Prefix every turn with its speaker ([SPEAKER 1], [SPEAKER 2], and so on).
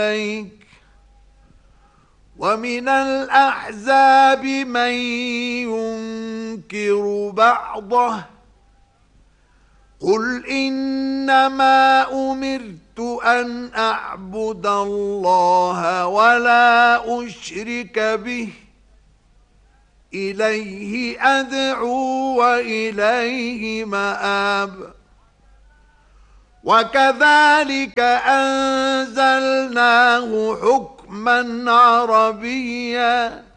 [SPEAKER 1] إليك ومن الأحزاب من ينكر بعضه قل إنما أمرت أن أعبد الله ولا أشرك به إليه أدعو وإليه مآب وكذلك أنزلناه حكما عربيا